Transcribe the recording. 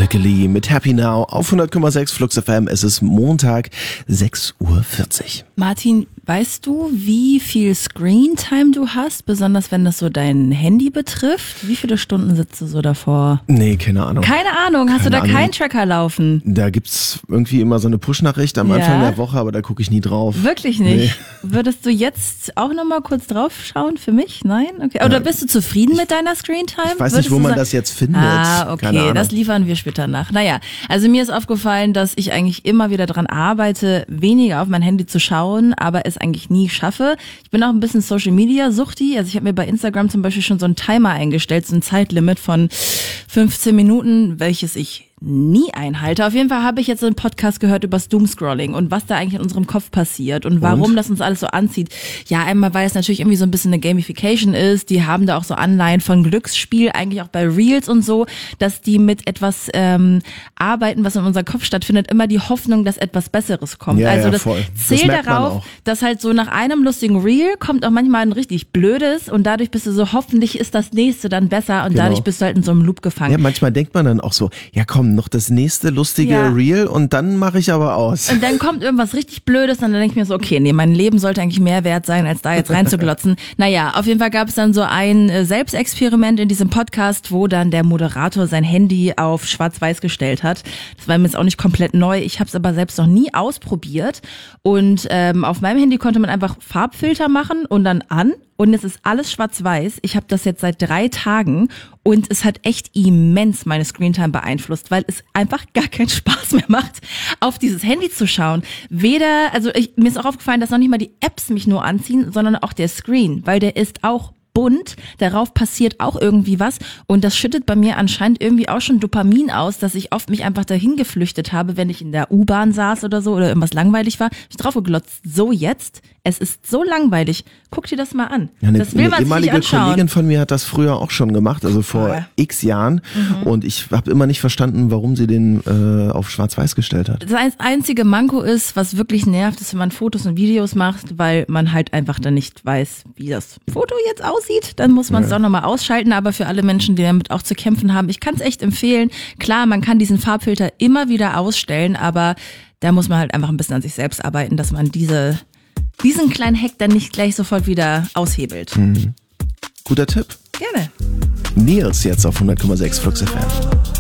Lee mit Happy Now auf 100,6 Flux FM. Es ist Montag, 6:40 Uhr. Martin, weißt du, wie viel Screentime du hast, besonders wenn das so dein Handy betrifft? Wie viele Stunden sitzt du so davor? Nee, keine Ahnung. Keine Ahnung, hast du da keinen Tracker laufen? Da gibt's irgendwie immer so eine Push-Nachricht am Anfang der Woche, aber da gucke ich nie drauf. Wirklich nicht? Nee. Würdest du jetzt auch nochmal kurz drauf schauen für mich? Nein? Okay. Oder bist du zufrieden mit deiner Screentime? Ich weiß nicht, wo man das jetzt findet. Ah, okay, das liefern wir später nach. Naja, also mir ist aufgefallen, dass ich eigentlich immer wieder dran arbeite, weniger auf mein Handy zu schauen, aber es eigentlich nie schaffe. Ich bin auch ein bisschen Social-Media-Suchti. Also ich habe mir bei Instagram zum Beispiel schon so einen Timer eingestellt, so ein Zeitlimit von 15 Minuten, welches ich nie einhalte. Auf jeden Fall habe ich jetzt einen Podcast gehört über Doomscrolling und was da eigentlich in unserem Kopf passiert und warum das uns alles so anzieht. Ja, einmal, weil es natürlich irgendwie so ein bisschen eine Gamification ist. Die haben da auch so Anleihen von Glücksspiel, eigentlich auch bei Reels und so, dass die mit etwas arbeiten, was in unserem Kopf stattfindet, immer die Hoffnung, dass etwas Besseres kommt. Ja, also das voll. zählt darauf, dass halt so nach einem lustigen Reel kommt auch manchmal ein richtig blödes und dadurch bist du so, hoffentlich ist das nächste dann besser und dadurch bist du halt in so einem Loop gefangen. Ja, manchmal denkt man dann auch so, ja komm, noch das nächste lustige Reel und dann mache ich aber aus. Und dann kommt irgendwas richtig Blödes und dann denke ich mir so, okay, nee, mein Leben sollte eigentlich mehr wert sein, als da jetzt reinzuglotzen. Naja, auf jeden Fall gab es dann so ein Selbstexperiment in diesem Podcast, wo dann der Moderator sein Handy auf schwarz-weiß gestellt hat. Das war mir jetzt auch nicht komplett neu. Ich habe es aber selbst noch nie ausprobiert. Und auf meinem Handy konnte man einfach Farbfilter machen und dann an. Und es ist alles schwarz-weiß. Ich habe das jetzt seit 3 Tagen und es hat echt immens meine Screentime beeinflusst, weil es einfach gar keinen Spaß mehr macht, auf dieses Handy zu schauen. Mir ist auch aufgefallen, dass noch nicht mal die Apps mich nur anziehen, sondern auch der Screen, weil der ist auch bunt, darauf passiert auch irgendwie was und das schüttet bei mir anscheinend irgendwie auch schon Dopamin aus, dass ich oft mich einfach dahin geflüchtet habe, wenn ich in der U-Bahn saß oder so oder irgendwas langweilig war. Ich drauf geglotzt, so jetzt, es ist so langweilig, guck dir das mal an. Ja, das will man sich nicht anschauen. Eine ehemalige Kollegin von mir hat das früher auch schon gemacht, also vor x Jahren und ich habe immer nicht verstanden, warum sie den auf schwarz-weiß gestellt hat. Das einzige Manko ist, was wirklich nervt, ist, wenn man Fotos und Videos macht, weil man halt einfach dann nicht weiß, wie das Foto jetzt aussieht. Dann muss man es doch nochmal ausschalten, aber für alle Menschen, die damit auch zu kämpfen haben, ich kann es echt empfehlen. Klar, man kann diesen Farbfilter immer wieder ausstellen, aber da muss man halt einfach ein bisschen an sich selbst arbeiten, dass man diesen kleinen Hack dann nicht gleich sofort wieder aushebelt. Guter Tipp. Gerne. Nils jetzt auf 100,6 Flux FM.